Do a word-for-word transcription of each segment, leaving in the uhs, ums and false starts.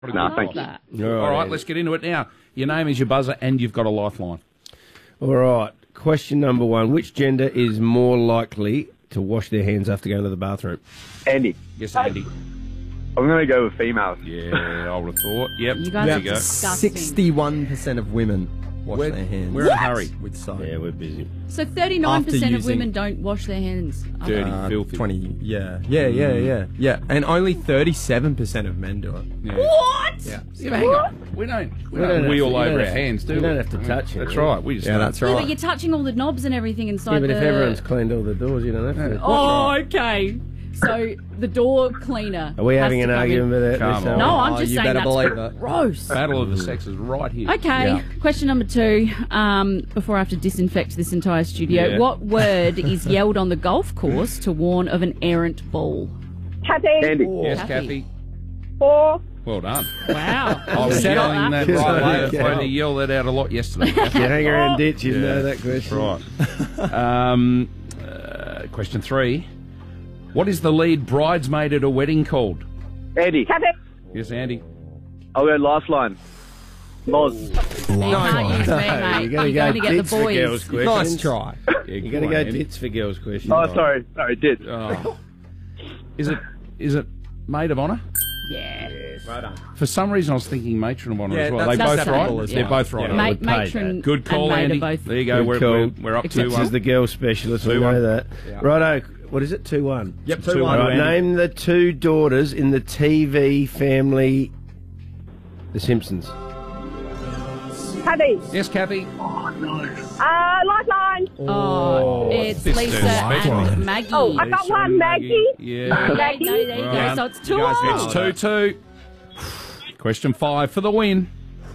No, thank you. That. All right, All right, Andy. let's get into it now. Your name is your buzzer, and you've got a lifeline. All right. Question number one. Which gender is more likely to wash their hands after going to the bathroom? Andy, Yes, Andy. I'm going to go with females. Yeah, I would have thought. Yep. You guys there are you go. disgusting. Sixty-one percent of women wash We're- their hands. we're in a hurry. with soap. Yeah, we're busy. So thirty-nine percent After of using- women don't wash their hands. Dirty, Uh, filthy. Twenty. Yeah, yeah, yeah, yeah, yeah. And only thirty-seven percent of men do it. Yeah. What? Yeah. Yeah, hang on. We don't, we We don't, don't have wheel to- you over don't our have- hands, do you we? don't have to touch it, That's really. right. We just Yeah, don't. that's Yeah, right. but you're touching all the knobs and everything inside Yeah, but the... if everyone's cleaned all the doors, you don't have to. Oh, okay. So the door cleaner. Are we has having to an come argument in. about Come this? on. No, I'm Oh, just you saying better that's believe it. gross. Battle of the sexes right here. Okay, Yeah. question number two. Um, before I have to disinfect this entire studio, Yeah. what word is yelled on the golf course to warn of an errant ball? Kathy. Andy, Yes, Kathy. Kathy. Four. Well done. Wow. I was Set yelling up that Good right idea. later. I had to yell that out a lot yesterday. You hang around ditch, you Yeah. know that question. Right. um, uh, question three. What is the lead bridesmaid at a wedding called? Andy, Kathy. Yes, Andy. I'll go lifeline. Moz. You can't use me, mate. You You're gotta going go to get tits the for girls' boys. questions. Nice try. Yeah, You go gotta on, go Andy. tits for girls' questions. Oh, sorry. Sorry, did. Oh. Is it is it maid of honour? Yeah. For some reason, I was thinking matron of honour Yeah, as well. that's They both acceptable right. as They're well. both right. Yeah. Ma- would pay matron that. Good call, and maid Andy. are both. There you go. Good We're, call. we're, we're up Except to This one. is the girl specialist. We Two know one. that. Yeah. Righto. What is it? Two one. Yep, Two two one. one. Right, name the two daughters in the T V family, The Simpsons. Kathy. Yes, Kathy. Uh, lifeline. Oh, it's This Lisa is special. and Maggie. Oh, I got Lisa one, and Maggie. Yeah. Yeah, there you go. Well So done. it's two You guys- all. It's two two. Question five for the win.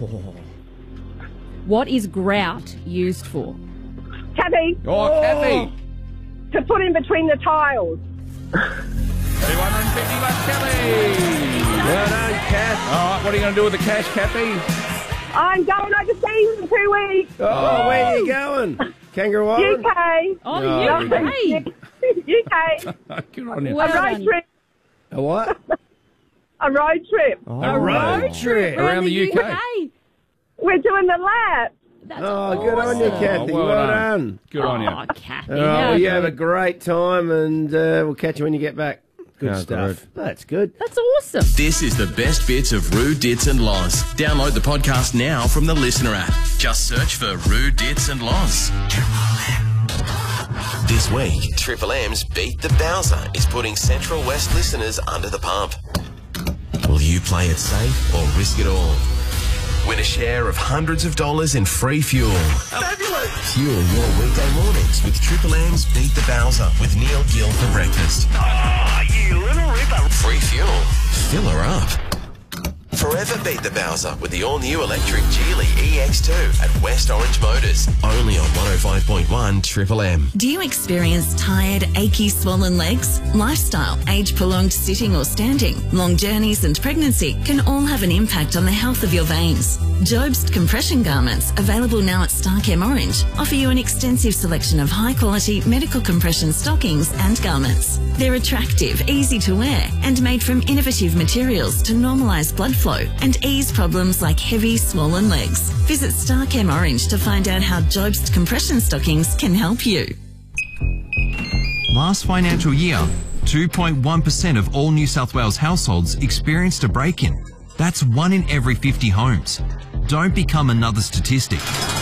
What is grout used for? Kathy. Oh, Kathy. To put in between the tiles. two hundred fifty bucks, Kathy. Well done, Kath. All right, what are you going to do with the cash, Kathy? I'm going overseas in two weeks. Oh, where are you going? Kangaroo Island? U K. Oh, No. yeah. Hey. U K. Good on you. Well A road done. trip. A what? A road trip. A road trip. Around the U K. We're doing the lap. That's Oh, good on you, awesome. Kathy. well Well, done. done. Good on you. Oh, Kathy. All right, how well, you have good. a great time, and uh, we'll catch you when you get back. Good Yeah, stuff. That's good. That's awesome. This is the best bits of Roo, Dits and Loz. Download the podcast now from the Listener app. Just search for Roo, Dits and Loz. This week, Triple M's Beat the Bowser is putting Central West listeners under the pump. Will you play it safe or risk it all? Win a share of hundreds of dollars in free fuel. Fabulous! Fuel your weekday mornings with Triple M's Beat the Bowser with Neil Gill for breakfast. Oh, you little ripper. Free fuel. Fill her up. Forever beat the Bowser with the all-new electric Geely E X two at West Orange Motors. Only on one oh five point one Triple M. Do you experience tired, achy, swollen legs? Lifestyle, age-prolonged sitting or standing, long journeys and pregnancy can all have an impact on the health of your veins. Jobst compression garments, available now at Starchem Orange, offer you an extensive selection of high-quality medical compression stockings and garments. They're attractive, easy to wear, and made from innovative materials to normalise blood flow and ease problems like heavy, swollen legs. Visit Starchem Orange to find out how Jobst compression stockings can help you. Last financial year, two point one percent of all New South Wales households experienced a break-in. That's one in every fifty homes. Don't become another statistic.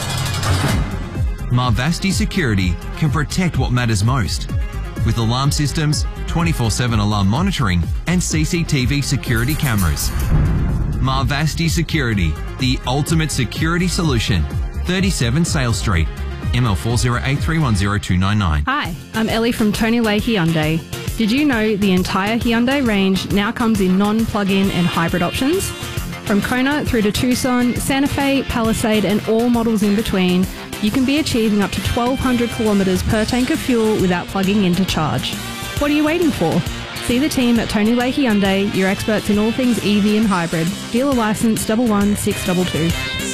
Marvasti Security can protect what matters most. With alarm systems, twenty-four seven alarm monitoring, and C C T V security cameras. Marvasti Security, the ultimate security solution. thirty-seven Sale Street, M L four zero eight three one zero two nine nine. Hi, I'm Ellie from Tony Leigh Hyundai. Did you know the entire Hyundai range now comes in non-plug-in and hybrid options? From Kona through to Tucson, Santa Fe, Palisade and all models in between, you can be achieving up to twelve hundred kilometres per tank of fuel without plugging in to charge. What are you waiting for? See the team at Tony Leigh Hyundai, your experts in all things E V and hybrid. Dealer licence double one six double two.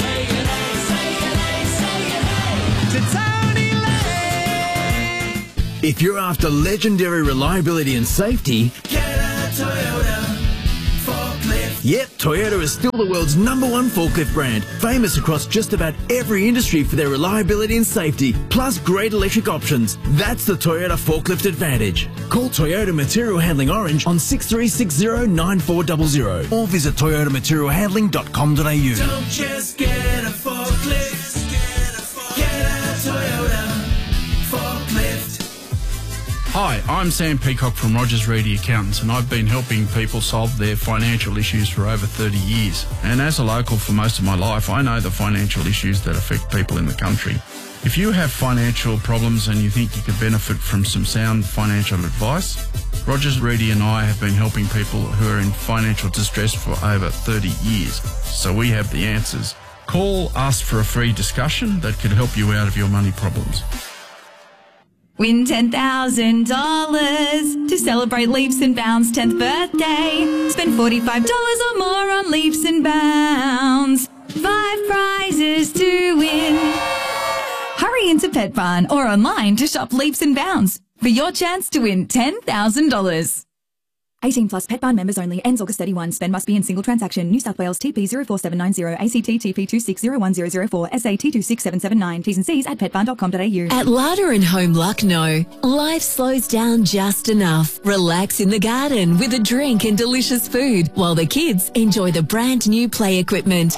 If you're after legendary reliability and safety, get a Toyota forklift. Yep, Toyota is still the world's number one forklift brand, famous across just about every industry for their reliability and safety, plus great electric options. That's the Toyota Forklift Advantage. Call Toyota Material Handling Orange on six three six zero nine four zero zero or visit toyota material handling dot com dot a u. Don't just get a forklift, get a Toyota forklift. Hi, I'm Sam Peacock from Rogers Reedy Accountants, and I've been helping people solve their financial issues for over thirty years. And as a local for most of my life, I know the financial issues that affect people in the country. If you have financial problems and you think you could benefit from some sound financial advice, Rogers Reedy and I have been helping people who are in financial distress for over thirty years. So we have the answers. Call us for a free discussion that could help you out of your money problems. Win ten thousand dollars to celebrate Leaps and Bounds' tenth birthday. Spend forty-five dollars or more on Leaps and Bounds. Five prizes to win. Hurry into Pet Barn or online to shop Leaps and Bounds for your chance to win ten thousand dollars. eighteen plus Pet Barn members only. Ends August thirty-first. Spend must be in single transaction. New South Wales T P zero four seven nine zero, A C T T P two six zero one zero zero four, S A T two six seven seven nine. T's and C's at pet barn dot com dot a u. At Larder and Home Lucknow, life slows down just enough. Relax in the garden with a drink and delicious food while the kids enjoy the brand new play equipment.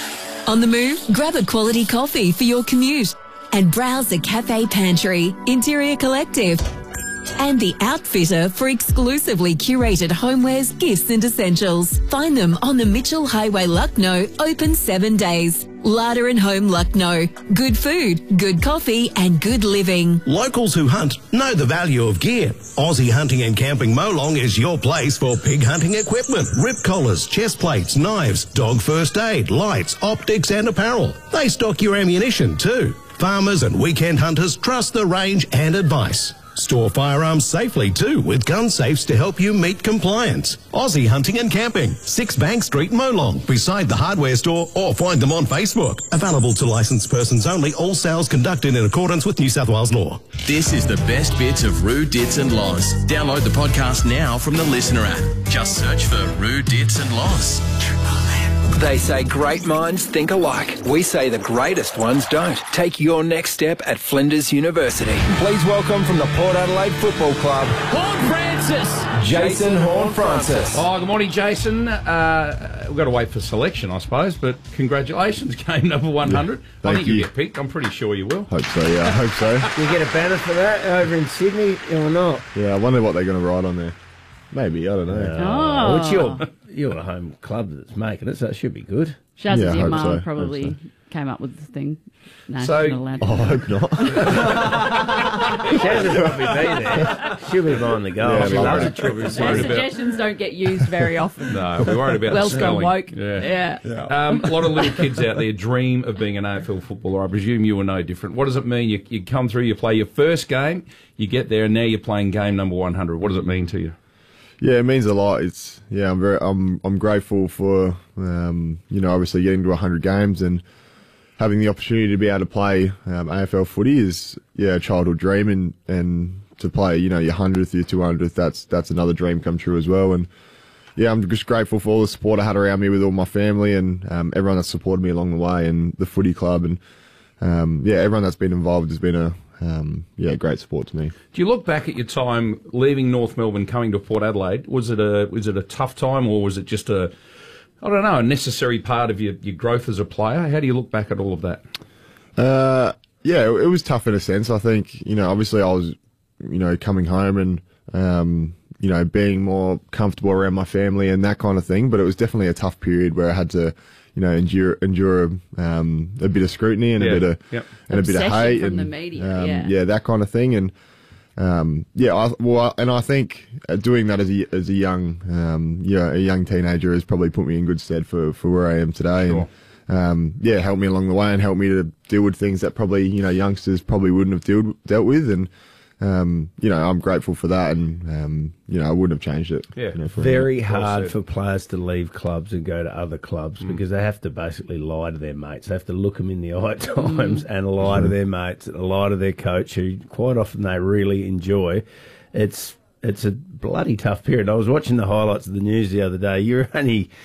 On the move, grab a quality coffee for your commute and browse the Cafe Pantry, Interior Collective, and The Outfitter for exclusively curated homewares, gifts and essentials. Find them on the Mitchell Highway, Lucknow, open seven days. Larder and Home Lucknow. Good food, good coffee and good living. Locals who hunt know the value of gear. Aussie Hunting and Camping Molong is your place for pig hunting equipment, rip collars, chest plates, knives, dog first aid, lights, optics and apparel. They stock your ammunition too. Farmers and weekend hunters trust the range and advice. Store firearms safely too with gun safes to help you meet compliance. Aussie Hunting and Camping, six Bank Street, Molong, beside the hardware store, or find them on Facebook. Available to licensed persons only, all sales conducted in accordance with New South Wales law. This is the best bits of Roo, Dits and Loz. Download the podcast now from the Listener app. Just search for Roo, Dits and Loz. They say great minds think alike. We say the greatest ones don't. Take your next step at Flinders University. Please welcome from the Port Adelaide Football Club, Horn Francis! Jason Horne-Francis. Oh, good morning, Jason. Uh, we've got to wait for selection, I suppose, but congratulations, game number one hundred. Yeah, I thank think you you. get picked. I'm pretty sure you will. Hope so, yeah, I hope so. You get a banner for that over in Sydney or not? Yeah, I wonder what they're going to write on there. Maybe, I don't know. Oh, it's your, your home club that's making it, so it should be good. Shaz, Yeah, I your hope mum so, probably hope came up with the thing. No, So- she's not allowed to. Oh, I hope not. Shaz will probably be there. She'll be behind the goal. Yeah, she lovely. loves it. She'll be Those worried about- suggestions don't get used very often. No, we're worried about Well the gone spelling. woke. Yeah. Yeah. Um, a lot of little kids out there dream of being an A F L footballer. I presume you are no different. What does it mean? You, you come through, you play your first game, you get there, and now you're playing game number one hundred. What does it mean to you? Yeah, it means a lot. It's yeah, I'm very, I'm, I'm grateful for, um, you know, obviously getting to one hundred games and having the opportunity to be able to play um, A F L footy is yeah, a childhood dream, and, and to play, you know, your hundredth, your two hundredth, that's that's another dream come true as well. And yeah, I'm just grateful for all the support I had around me with all my family and um, everyone that supported me along the way, and the footy club, and um, yeah, everyone that's been involved has been a um, yeah, great support to me. Do you look back at your time leaving North Melbourne, coming to Port Adelaide? Was it a was it a tough time, or was it just a I don't know a necessary part of your, your growth as a player? How do you look back at all of that? Uh, yeah, it, it was tough in a sense. I think, you know, obviously I was, you know, coming home and, um, you know, being more comfortable around my family and that kind of thing. But it was definitely a tough period where I had to, you know, endure endure um, a bit of scrutiny and Yeah. a bit of Yep. and a bit of Obsession hate from and the media, um, yeah. that kind of thing. And um, yeah, I, well, I, and I think uh, doing that as a as a young, um, yeah, a young teenager has probably put me in good stead for, for where I am today. Sure. And, um, yeah, helped me along the way and helped me to deal with things that probably, you know, youngsters probably wouldn't have dealt dealt with. And um, you know, I'm grateful for that, and um, you know, I wouldn't have changed it. Yeah. you know, for Very Well hard said. for players to leave clubs and go to other clubs because they have to basically lie to their mates. They have to look them in the eye at times and lie to their mates and lie to their coach, who quite often they really enjoy. It's it's a bloody tough period. I was watching the highlights of the news the other day. You're only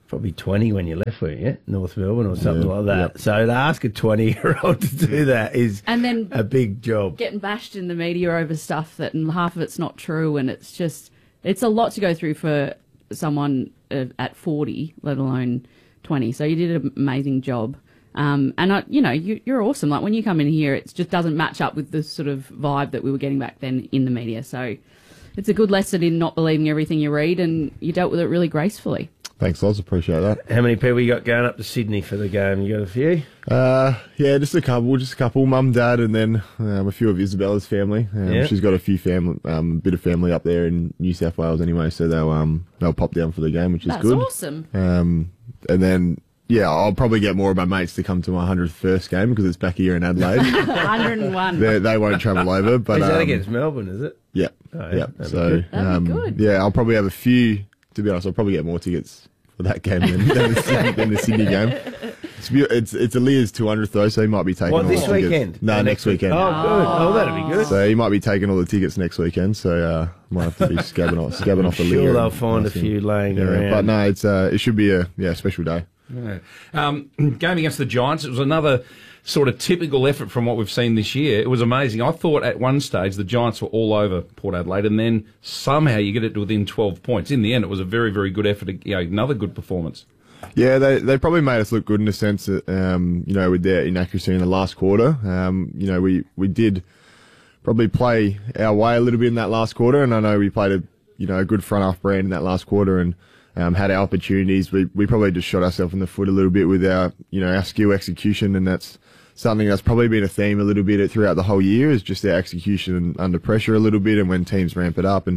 probably twenty when you left, weren't you? North Melbourne or something Yeah, like that. yep. So to ask a twenty-year-old to do that is And then a big job. Getting bashed in the media over stuff that and half of it's not true, and it's just it's a lot to go through for someone uh, at forty, let alone twenty. So you did an amazing job. Um, and, I, you know, you, you're awesome. Like, when you come in here, it just doesn't match up with the sort of vibe that we were getting back then in the media. So it's a good lesson in not believing everything you read, and you dealt with it really gracefully. Thanks, Loz. Appreciate that. How many people you got going up to Sydney for the game? You got a few? Uh, yeah, just a couple, just a couple. Mum, dad, and then um, a few of Isabella's family. Um, Yeah. She's got a few family, um, a bit of family up there in New South Wales anyway, so they'll um they'll pop down for the game, which is That's good. awesome. Um, and then yeah, I'll probably get more of my mates to come to my hundredth first game because it's back here in Adelaide. one hundred and one. they they won't travel over, but is that um, against Melbourne, is it? Yeah, Oh, yeah. yeah. That'd be So good. That'd um, be good. yeah, I'll probably have a few. To be honest, I'll probably get more tickets for that game than, than, the, Sydney, than the Sydney game. It's be- it's, it's Elia's two hundredth though, so he might be taking What, all this the tickets. weekend? No, Or next next week? weekend. Oh, good. Oh, that'd be good. So he might be taking all the tickets next weekend. So uh, might have to be scabbing off, scabbing off the Sure Elia they'll and find a asking- few laying yeah, around. But no, it's uh, it should be a yeah special day. Yeah. Um, game against the Giants, it was another sort of typical effort from what we've seen this year. It was amazing. I thought at one stage the Giants were all over Port Adelaide, and then somehow you get it to within twelve points. In the end, it was a very, very good effort. You know, another good performance. Yeah, they they probably made us look good in a sense that, um, you know, with their inaccuracy in the last quarter. Um, you know, we, we did probably play our way a little bit in that last quarter, and I know we played a, you know, a good front half brand in that last quarter and um, had our opportunities. We we probably just shot ourselves in the foot a little bit with our, you know, our skill execution, and that's something that's probably been a theme a little bit throughout the whole year is just our execution under pressure a little bit, and when teams ramp it up, and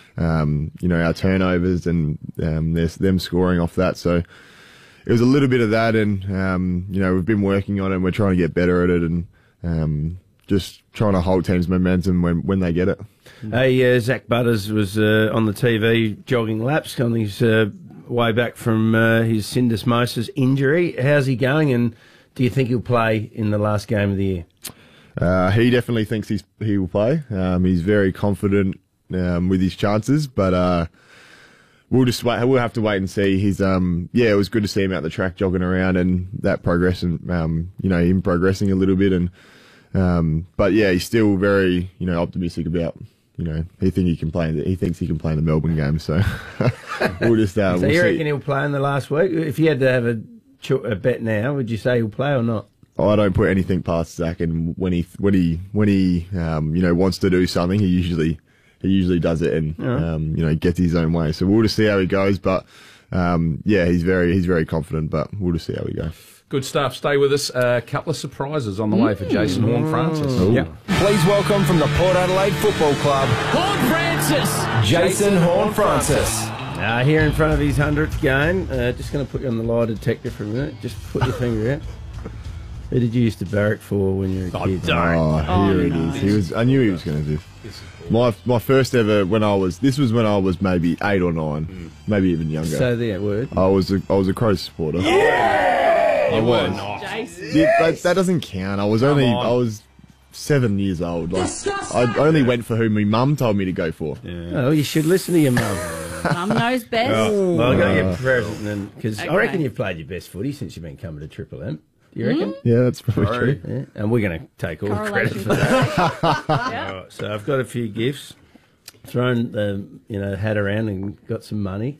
um, you know, our turnovers and um, there's them scoring off that. So it was a little bit of that, and um, you know, we've been working on it, and we're trying to get better at it, and um, just trying to hold teams' momentum when, when they get it. Hey, uh, Zach Butters was uh, on the T V jogging laps on his uh, way back from uh, his syndesmosis injury. How's he going, and do you think he'll play in the last game of the year? Uh, he definitely thinks he's, he will play. Um, he's very confident um, with his chances, but uh, we'll just wait. We'll have to wait and see. He's um, yeah, it was good to see him out the track jogging around and that progress, and um, you know, him progressing a little bit, and um, but yeah, he's still very, you know, optimistic about. You know, he think he can play. In the, he thinks he can play in the Melbourne game. So we'll just. Uh, so we'll you see. reckon he'll play in the last week? If you had to have a, cho- a bet now, would you say he'll play or not? Oh, I don't put anything past Zach, and when he when he when he um, you know wants to do something, he usually he usually does it and Yeah. um, you know gets his own way. So we'll just see how he goes. But um, yeah, he's very he's very confident. But we'll just see how we go. Good stuff. Stay with us. A couple of surprises on the way for Jason Horne-Francis. Ooh. Yeah. Please welcome from the Port Adelaide Football Club, Horne-Francis! Jason Horne-Francis. Uh, here in front of his hundredth game, uh, just going to put you on the lie detector for a minute. Just put your finger out. Who did you used to barrack for when you were a kid? Oh, here it is. He was. I knew he was going to do. My my first ever when I was. This was when I was maybe eight or nine, maybe even younger. Say the word. I was a I was a Crows supporter. You I were was. not. Yeah, that, that doesn't count. I was Come only on. I was seven years old. Like, I only went for who my mum told me to go for. Oh, you should listen to your mum. Mum knows best. Well, I got Uh, your present then, because I Okay. reckon you've played your best footy since you've been coming to Triple M. Do you reckon? Yeah, that's probably True. true. Yeah. And we're going to take all the credit for that. All right, so I've got a few gifts. Thrown the you know hat around and got some money.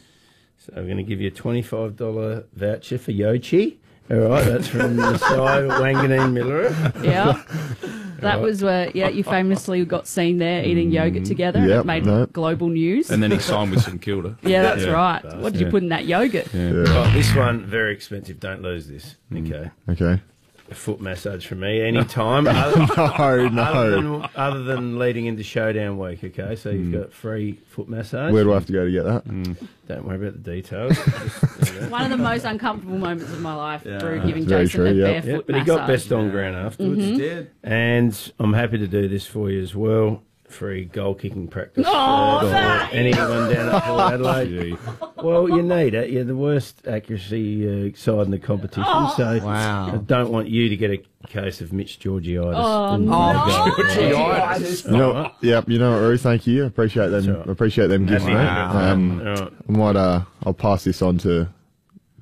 So I'm going to give you a twenty-five dollars voucher for Yochi. All right, that's from the side Wanganeen Miller. Yeah. That was where, yeah, you famously got seen there eating yogurt together. and Yep, it made no. global news. And then he signed with St Kilda. yeah, that's Yeah. right. What did you Yeah. put in that yogurt? Oh, this one, very expensive. Don't lose this. Okay. Okay. A foot massage from me any time. other, No, other, no. than, other than leading into showdown week, okay? So you've got free foot massage. Where do I have to go to get that? Don't worry about the details. Just, you know. One of the most uncomfortable moments of my life Yeah. through giving Very Jason true, a yeah. barefoot Yeah, but he massage. got best on ground afterwards. Mhm. Did. And I'm happy to do this for you as well. Free goal kicking practice Oh, for that- anyone down at Port Adelaide. Well, you need it. You're the worst accuracy uh, side in the competition, Oh. so Wow. I don't want you to get a case of Mitch Georgiitis. Oh, And- no. Georgiitis. You know, what? Yep. You know what, Roo? Thank you. I appreciate them. That's all right. Appreciate them gifts, Happy mate. to have it. Um, All right. I might. Uh, I'll pass this on to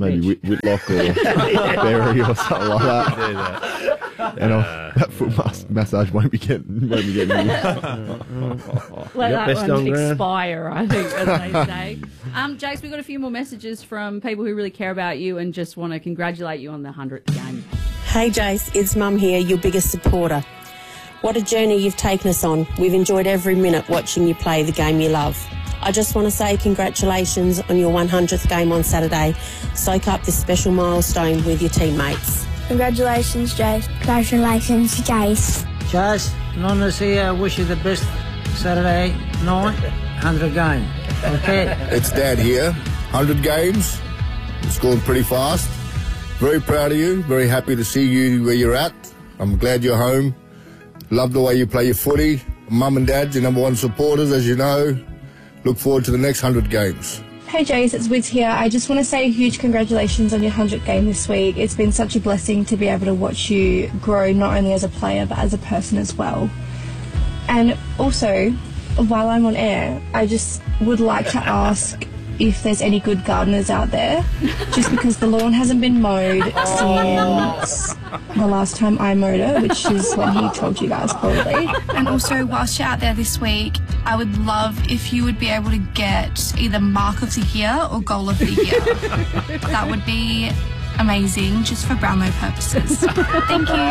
maybe Whit- Whitlock or Berry or something like that. Do that. And I'll, that foot mas- massage won't be getting won't be getting used. Let Yep, that best one on ground. expire, I think, as they say. Um, Jace, we've got a few more messages from people who really care about you and just want to congratulate you on the hundredth game. Hey Jace, it's Mum here, your biggest supporter. What a journey you've taken us on. We've enjoyed every minute watching you play the game you love. I just want to say congratulations on your one hundredth game on Saturday. Soak up this special milestone with your teammates. Congratulations, Jace. Congratulations, Jace. Jace, Nonna's here. I wish you the best Saturday night, one hundred game. Okay? It's Dad here. one hundred games. It's going pretty fast. Very proud of you. Very happy to see you where you're at. I'm glad you're home. Love the way you play your footy. Mum and Dad, your number one supporters, as you know. Look forward to the next one hundred games. Hey Jace, it's Wiz here. I just want to say a huge congratulations on your one hundredth game this week. It's been such a blessing to be able to watch you grow not only as a player but as a person as well. And also, while I'm on air, I just would like to ask if there's any good gardeners out there, just because the lawn hasn't been mowed since the last time I mowed it, which is when he told you guys probably. And also, whilst you're out there this week, I would love if you would be able to get either Mark of the Year or Goal of the Year. That would be amazing, just for Brownlow purposes. Thank you.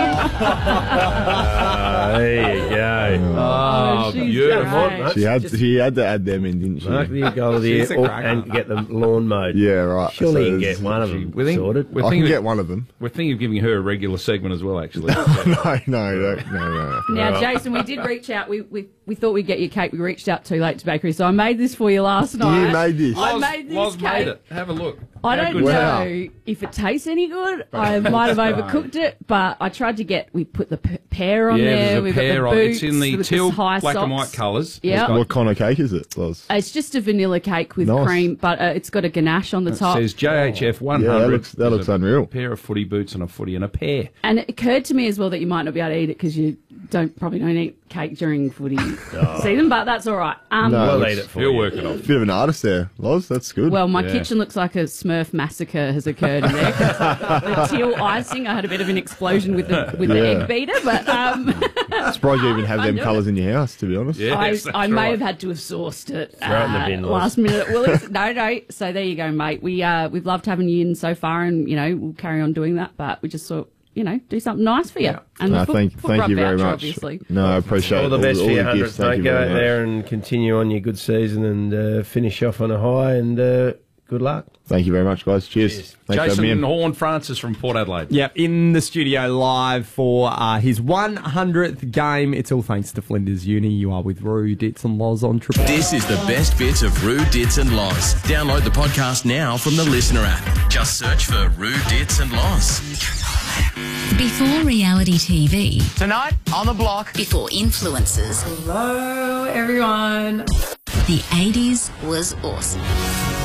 Uh, there you go. Oh, she's beautiful. great. She had, she had to add them in, didn't she? Mark the goal of the year She's a or- cracker. and get the lawn mowed. Yeah, right. Surely you can there's- get one of them We think- sorted. we're I can thinking- get one of them. We're thinking of giving her a regular segment as well, actually. no, no, no, no, no. Now, Right. Jason, we did reach out. We, we we thought we'd get you cake. We reached out too late to bakery, so I made this for you last night. You made this. I Loz- made this Loz cake. made it. Have a look. I How don't good- know Wow. if it tastes any good. I might have overcooked it, but I tried to get. We put the p- pear on Yeah, there. there's a We've pear got on. the It's boots in the with teal, high black and socks. white colours. Yeah. It's got- What kind of cake is it, Loz? It's just a vanilla cake with Nice. cream, but uh, it's got a ganache on the It top. says J H F one hundred. Yeah, that looks- that There's looks a unreal. Pair of footy boots and a footy and a pair. And it occurred to me as well that you might not be able to eat it because you don't probably don't eat cake during footy season, but that's all right. Um, No, We'll it's- eat it for He'll you. work it off. Bit of an artist there, Loz. That's good. Well, my Yeah. kitchen looks like a Smurf massacre has occurred in there. 'Cause the teal icing, I had a bit of an explosion with the with the Yeah. egg beater, but um, I'm surprised you even have them do it. colours in your house, to be honest. Yeah. I, Yes, that's I may right. have had to have sourced it Throw it in the uh, bin, Loz. last minute at Woolies. No, no. So there you go, mate. We uh, we've loved having you in so far, and you know we'll carry on doing that. But we just thought, you know, do something nice for you. And No, the foot, thank, foot thank rub you very voucher, much. Obviously. No, I appreciate All the best all, for your all the gifts. hundredth, Thank mate. you Go very out much. there and continue on your good season and uh, finish off on a high. And uh, good luck. Thank you very much, guys. Cheers. Thanks for having me Jason in. Horn Francis from Port Adelaide. Yep, in the studio live for uh, his one hundredth game. It's all thanks to Flinders Uni. You are with Roo, Ditz and Loz on Triple. This is the best bits of Roo, Ditz and Loz. Download the podcast now from the Listener app. Just search for Roo, Ditz and Loz. Before reality T V. Tonight on the block. Before influencers. Hello, everyone. The eighties was awesome.